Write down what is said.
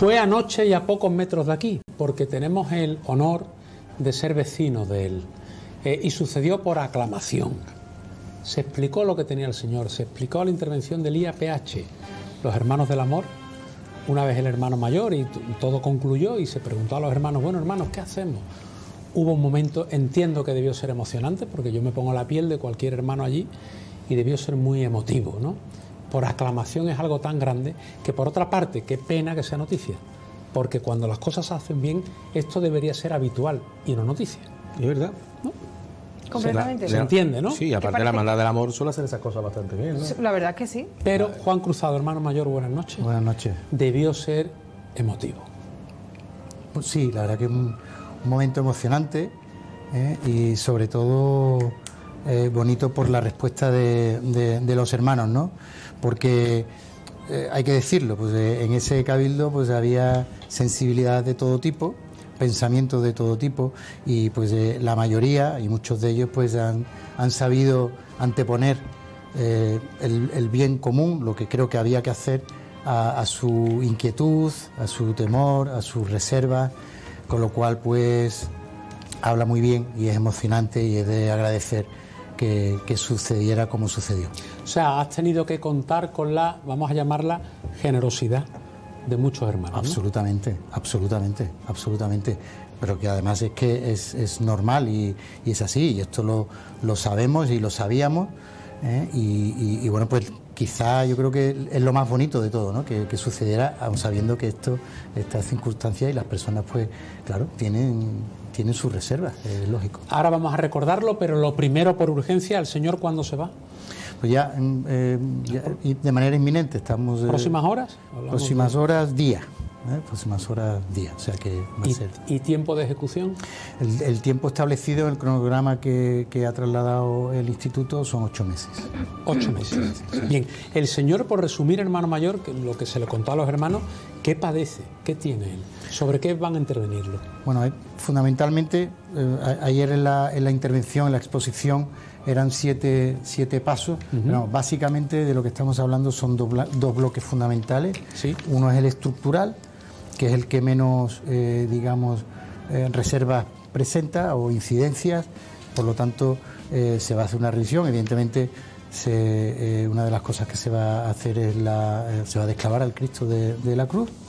Fue anoche y a pocos metros de aquí, porque tenemos el honor de ser vecinos de él. Y sucedió por aclamación. Se explicó lo que tenía el Señor, se explicó la intervención del IAPH, los hermanos del amor. Una vez el hermano mayor y todo concluyó y se preguntó a los hermanos, bueno hermanos, ¿qué hacemos? Hubo un momento, entiendo que debió ser emocionante, porque yo me pongo la piel de cualquier hermano allí y debió ser muy emotivo, ¿no? Por aclamación es algo tan grande que, por otra parte, qué pena que sea noticia, porque cuando las cosas se hacen bien, esto debería ser habitual y no noticia. ¿Es verdad? ¿No? Completamente. Se entiende, ¿no? Sí, aparte de la hermandad del amor suele hacer esas cosas bastante bien, ¿no? La verdad que sí. Pero Juan Cruzado, hermano mayor, buenas noches. Buenas noches. Debió ser emotivo. Pues sí, la verdad que es un momento emocionante, y sobre todo bonito por la respuesta de los hermanos, ¿no? Porque hay que decirlo, pues en ese cabildo pues había sensibilidad de todo tipo, pensamientos de todo tipo, y pues la mayoría y muchos de ellos pues han sabido anteponer el bien común, lo que creo que había que hacer, a su inquietud, a su temor, a sus reservas, con lo cual pues habla muy bien y es emocionante y es de agradecer que sucediera como sucedió. O sea, has tenido que contar con la, vamos a llamarla, generosidad de muchos hermanos, ¿no? Absolutamente, absolutamente, absolutamente. Pero que además es que es normal y es así, y esto lo sabemos y lo sabíamos, y bueno, pues quizá yo creo que es lo más bonito de todo, ¿no? Que sucediera, aun sabiendo que estas circunstancias y las personas, pues claro, tienen sus reservas, es lógico. Ahora vamos a recordarlo, pero lo primero por urgencia, ¿el Señor cuándo se va? Pues ya de manera inminente estamos... ¿Próximas horas? Próximas horas, día. Próximas horas, día. O sea que va a ser... ¿Y tiempo de ejecución? El tiempo establecido en el cronograma que ha trasladado el Instituto son 8 meses. 8 meses. Bien, el Señor, por resumir, hermano mayor, que lo que se le contó a los hermanos, ¿qué padece? ¿Qué tiene él? ¿Sobre qué van a intervenirlo? Bueno, fundamentalmente, ayer en la intervención, en la exposición, eran siete pasos. Pero básicamente de lo que estamos hablando son dos bloques fundamentales. ¿Sí? Uno es el estructural, que es el que menos, reservas presenta o incidencias. Por lo tanto, se va a hacer una revisión. Evidentemente, una de las cosas que se va a hacer es se va a desclavar al Cristo de la Cruz.